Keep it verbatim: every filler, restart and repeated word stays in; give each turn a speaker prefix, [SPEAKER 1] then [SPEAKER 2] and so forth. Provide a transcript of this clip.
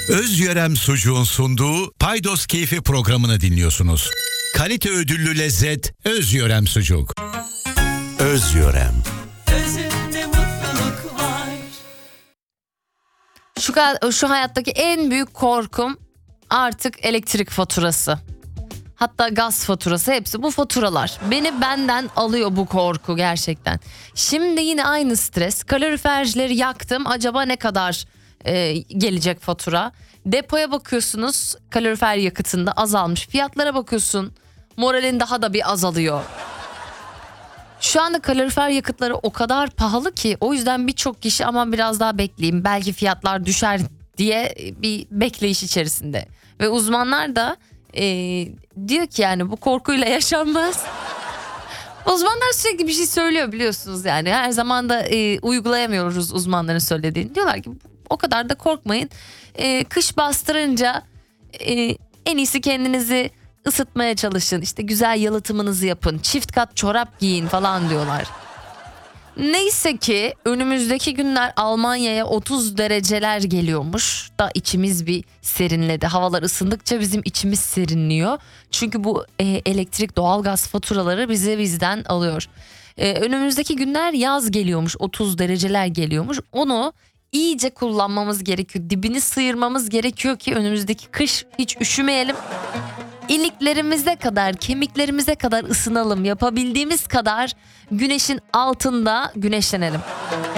[SPEAKER 1] Özyörem Sucuğun sunduğu Paydos Keyfi programını dinliyorsunuz. Kalite ödüllü lezzet Özyörem Sucuk. Özyörem.
[SPEAKER 2] Özünde mutluluk var.
[SPEAKER 3] Şu, şu hayattaki en büyük korkum artık elektrik faturası. Hatta gaz faturası, hepsi bu faturalar. Beni benden alıyor bu korku gerçekten. Şimdi yine aynı stres. Kalorifercileri yaktım. Acaba ne kadar e, gelecek fatura? Depoya bakıyorsunuz, kalorifer yakıtında azalmış. Fiyatlara bakıyorsun, moralin daha da bir azalıyor. Şu anda kalorifer yakıtları o kadar pahalı ki, o yüzden birçok kişi aman biraz daha bekleyeyim, belki fiyatlar düşer diye bir bekleyiş içerisinde. Ve uzmanlar da e, diyor ki yani bu korkuyla yaşanmaz. Uzmanlar sürekli bir şey söylüyor biliyorsunuz, yani her zaman da e, uygulayamıyoruz uzmanların söylediğini. Diyorlar ki o kadar da korkmayın. E, kış bastırınca e, en iyisi kendinizi ısıtmaya çalışın. İşte güzel yalıtımınızı yapın. Çift kat çorap giyin falan diyorlar. Neyse ki önümüzdeki günler Almanya'ya otuz dereceler geliyormuş. Da içimiz bir serinledi. Havalar ısındıkça bizim içimiz serinliyor. Çünkü bu e, elektrik, doğalgaz faturaları bizi bizden alıyor. E, önümüzdeki günler yaz geliyormuş. otuz dereceler geliyormuş. Onu iyice kullanmamız gerekiyor. Dibini sıyırmamız gerekiyor ki önümüzdeki kış hiç üşümeyelim. İliklerimize kadar, kemiklerimize kadar ısınalım. Yapabildiğimiz kadar güneşin altında güneşlenelim.